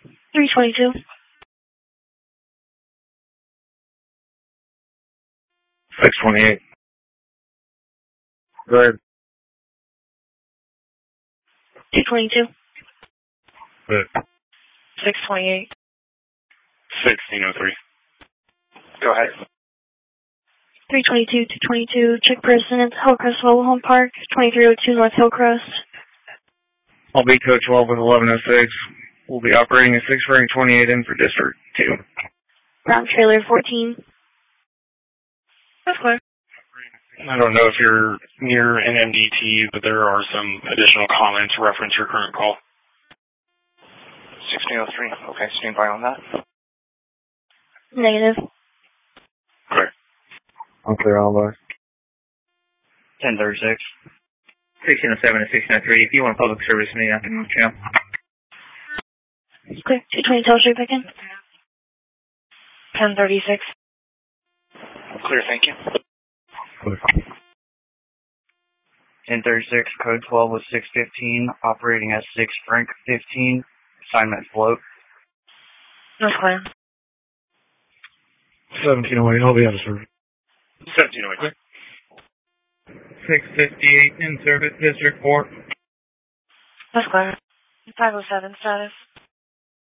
322. 628. Go ahead. 222. Good. 628. 1603. Go ahead. 322, 222, check President, Hillcrest Mobile Home Park, 2302 North Hillcrest. I'll be code 12 with 1106. We'll be operating a 6-ring 28 in for District 2. Ground trailer 14. That's clear. I don't know if you're near NMDT, but there are some additional comments reference your current call. 1603. Okay, stand by on that. Negative. Clear. I'm clear all those. 1036. 1607 and 1603. If you want public service me, I can channel. Clear. 220 Tell Street back in. 1036. Clear, thank you. Clear. 1036, code 12 with 615, operating at 6 Frank 15, assignment float. That's clear. 1708, I'll be out of service. 1708. 658 in service, District 4. That's clear. 507 status.